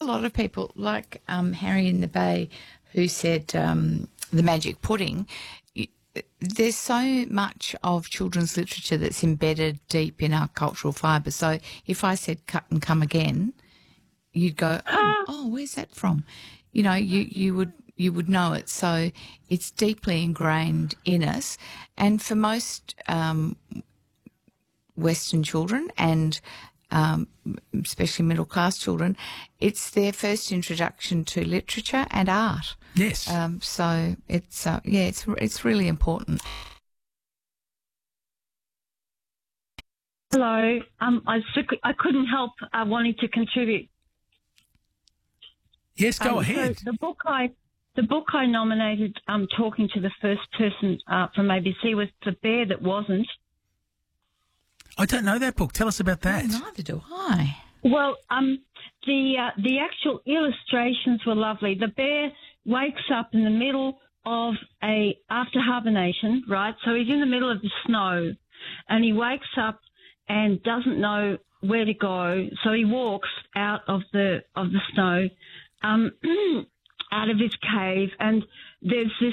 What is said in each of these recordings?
lot of people, like Harry in the Bay, who said the magic pudding. There's so much of children's literature that's embedded deep in our cultural fibre. So if I said cut and come again, you'd go, oh, where's that from? You know, you would know it. So it's deeply ingrained in us. And for most Western children and especially middle-class children, it's their first introduction to literature and art. Yes. So it's really important. Hello. I couldn't help wanting to contribute. Yes, go ahead. So the book I nominated, talking to the first person from ABC, was The Bear That Wasn't. I don't know that book. Tell us about that. Oh, neither do I. Well, the actual illustrations were lovely. The bear wakes up in the middle of after hibernation, right? So he's in the middle of the snow, and he wakes up and doesn't know where to go. So he walks out of the snow, out of his cave, and there's this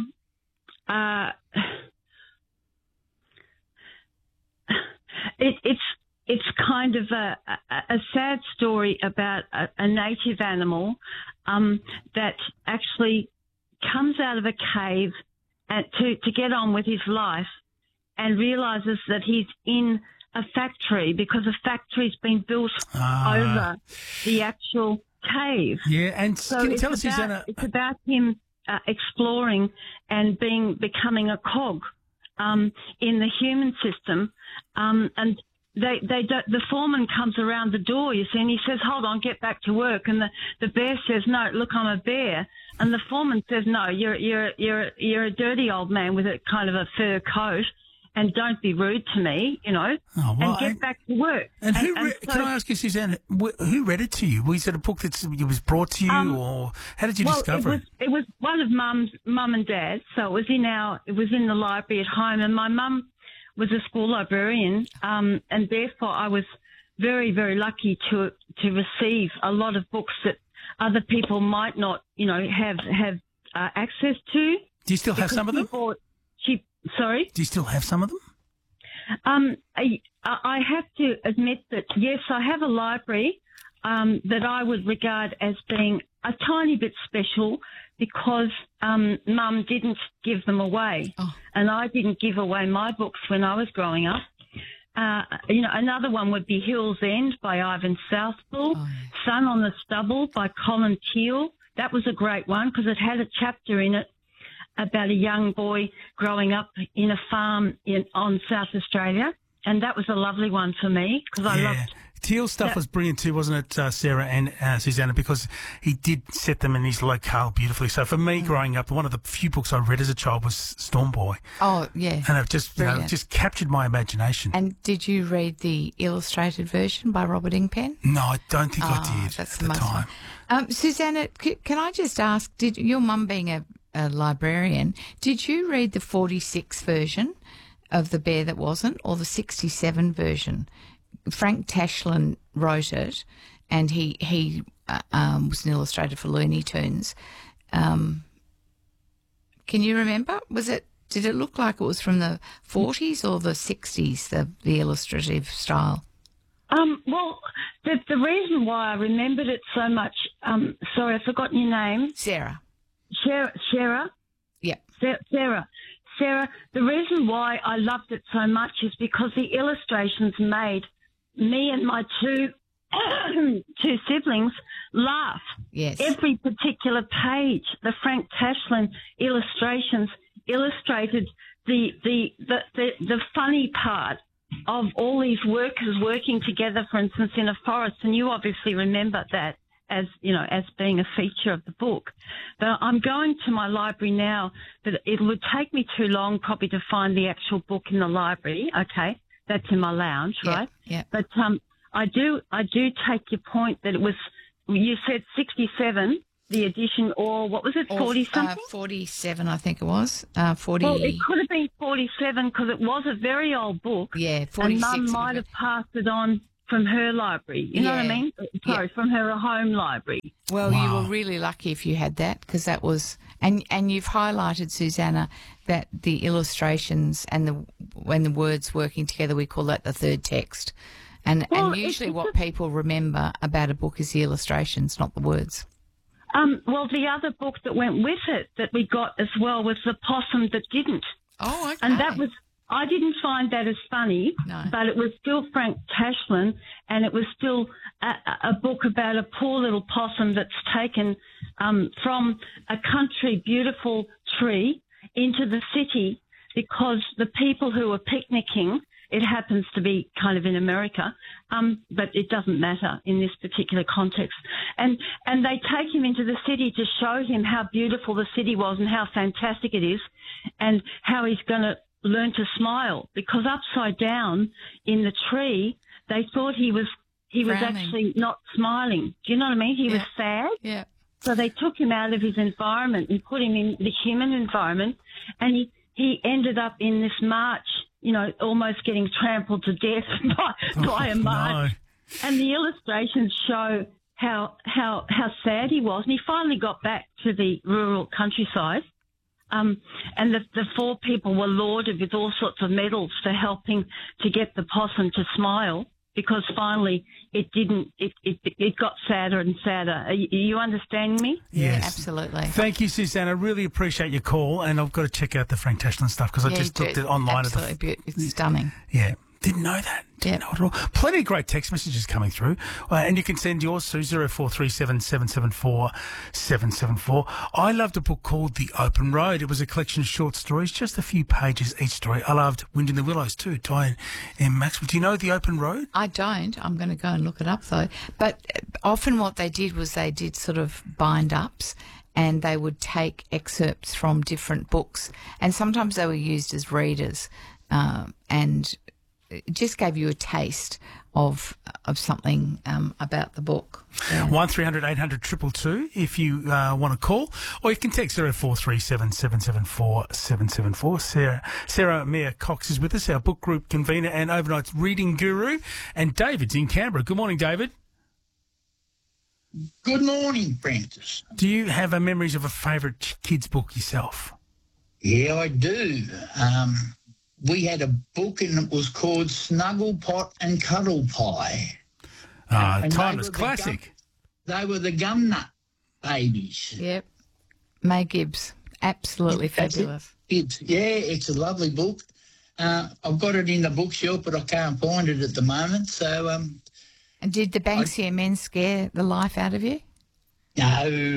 It's kind of a sad story about a native animal that actually comes out of a cave to get on with his life, and realises that he's in a factory because a factory's been built over the actual cave. Yeah, and so can you tell us, Susanna? It's about him exploring and becoming a cog in the human system, and the foreman comes around the door, you see, and he says, "Hold on, get back to work." And the bear says, "No, look, I'm a bear." And the foreman says, "No, you're a dirty old man with a kind of a fur coat, and don't be rude to me, you know, and get back to work." And can I ask you, Suzanne, who read it to you? Was it a book that was brought to you, or how did you discover it? It was one of Mum and Dad, so it was in the library at home, and my mum was a school librarian, and therefore I was very, very lucky to receive a lot of books that other people might not, you know, have access to. Do you still have some of them? Sorry? Do you still have some of them? I have to admit that, yes, I have a library that I would regard as being a tiny bit special because Mum didn't give them away. Oh. And I didn't give away my books when I was growing up. You know, another one would be Hill's End by Ivan Southwell, Sun on the Stubble by Colin Teal. That was a great one because it had a chapter in it about a young boy growing up in a farm on South Australia, and that was a lovely one for me because I loved. Teal's stuff was brilliant too, wasn't it, Sarah and Susanna, because he did set them in his locale beautifully. So for me, growing up, one of the few books I read as a child was Storm Boy. Oh, yeah. And it just captured my imagination. And did you read the illustrated version by Robert Ingpen? No, I don't think I did at the time. Susanna, can I just ask, did your mum being a librarian, did you read the 46 version of The Bear That Wasn't or the 67 version? Frank Tashlin wrote it, and he was an illustrator for Looney Tunes. Can you remember? Did it look like it was from the 40s or the 60s, the illustrative style? Well, the reason why I remembered it so much, sorry, I've forgotten your name. Sarah. Sarah? Yeah. Sarah, the reason why I loved it so much is because the illustrations made me and my two siblings laugh. Yes. Every particular page, the Frank Tashlin illustrations illustrated the funny part of all these workers working together, for instance, in a forest, and you obviously remember that as, you know, as being a feature of the book. But I'm going to my library now, but it would take me too long probably to find the actual book in the library. Okay, that's in my lounge, right? Yeah. But I do take your point that it was, you said 67, the edition, or what was it, 40-something? 47, I think it was. 40. Well, it could have been 47 because it was a very old book. Yeah, 46. And Mum might have passed it on from her library. You know what I mean? Sorry, from her home library. Well, you Wow. were really lucky if you had that, because that was, and you've highlighted, Susanna, that the illustrations and when the words working together, we call that the third text. And usually what people remember about a book is the illustrations, not the words. Well, the other book that went with it that we got as well was The Possum That Didn't. Oh, okay. And that was, I didn't find that as funny, No. but it was still Frank Tashlin, and it was still a book about a poor little possum that's taken from a country beautiful tree into the city because the people who are picnicking, it happens to be kind of in America, but it doesn't matter in this particular context. And they take him into the city to show him how beautiful the city was and how fantastic it is and how he's going to learn to smile, because upside down in the tree, they thought he was Frowning. actually not smiling. Do you know what I mean? He was sad. Yeah. So they took him out of his environment and put him in the human environment, and he ended up in this march, you know, almost getting trampled to death by a march. No. And the illustrations show how sad he was. And he finally got back to the rural countryside. And the four people were lauded with all sorts of medals for helping to get the possum to smile, because finally it got sadder and sadder. Are you understanding me? Yeah, Yes. absolutely. Thank you, Susanna. I really appreciate your call, and I've got to check out the Frank Tashlin stuff because I Yeah, just you looked do. at it online. Absolutely it's stunning. Yeah. Didn't know that. Didn't know it at all. Plenty of great text messages coming through. And you can send yours to 0437 774 774. I loved a book called The Open Road. It was a collection of short stories, just a few pages each story. I loved Wind in the Willows too, Diane M. Maxwell. Do you know The Open Road? I don't. I'm going to go and look it up, though. But often what they did was they did sort of bind-ups, and they would take excerpts from different books, and sometimes they were used as readers, and it just gave you a taste of something about the book. Yeah. 1300 800 222 if you want to call, or you can text 0437 774 774. Sarah Mia Cox is with us, our book group convener and overnight reading guru, and David's in Canberra. Good morning, David. Good morning, Francis. Do you have memories of a favourite kids' book yourself? Yeah, I do. We had a book and it was called Snuggle Pot and Cuddle Pie. And Timeless they were classic. They were the Gumnut babies. Yep. May Gibbs. Absolutely That's it. fabulous. It's a lovely book. I've got it in the bookshelf, but I can't find it at the moment. So, And did the Banksia men scare the life out of you? no.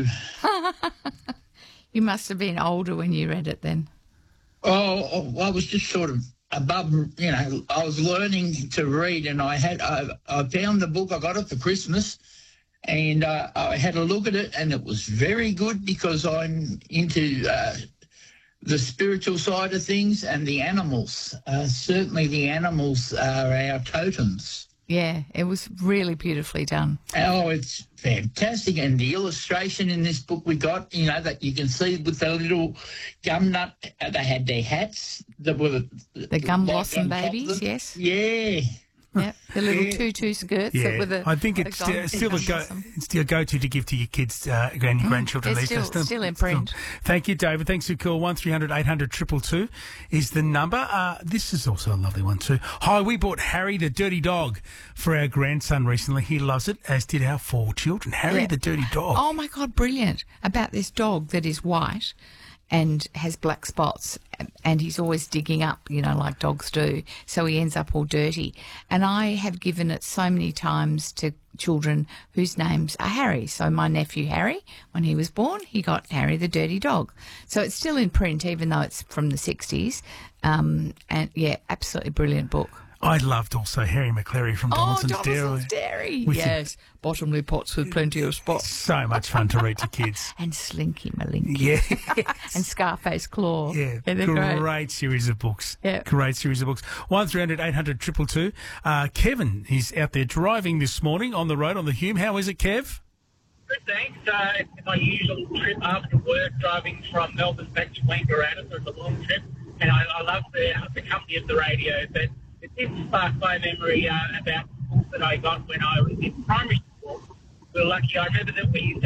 You must have been older when you read it then. Oh, I was just sort of above, you know, I was learning to read, and I found the book, I got it for Christmas, and I had a look at it, and it was very good because I'm into the spiritual side of things and the animals. Certainly the animals are our totems. Yeah, it was really beautifully done. Oh, it's fantastic. And the illustration in this book we got, you know, that you can see with the little gum nut, they had their hats that were The gum blossom on top of babies, them. yes. Yeah. Yep, the little tutu skirts Yeah, with the I think it's still a go-to to give to your kids and your grandchildren. It's these days. still in print. Thank you, David. Thanks for your call. 1300 800 222 is the number. This is also a lovely one too. Hi, we bought Harry the Dirty Dog for our grandson recently. He loves it, as did our 4 children. Harry the Dirty Dog. Oh my God, brilliant. About this dog that is white and has black spots, and he's always digging up, you know, like dogs do, so he ends up all dirty. And I have given it so many times to children whose names are Harry. So my nephew Harry, when he was born, he got Harry the Dirty Dog. So it's still in print, even though it's from the 60s. And yeah, absolutely brilliant book. I loved also Harry McCleary from Donaldson's Dairy. With Yes, bottomley pots with plenty of spots. So much fun to read to kids. And Slinky Malinky. Yeah. And Scarface Claw. Yeah, they're great series of books. Yeah. Great series of books. 1300 800 222. Kevin is out there driving this morning on the road on the Hume. How is it, Kev? Good, thanks. It's my usual trip after work, driving from Melbourne back to Wangaratta, so it's a long trip. And I love the company of the radio, but it did spark my memory about books that I got when I was in primary school. We were lucky. I remember that we used to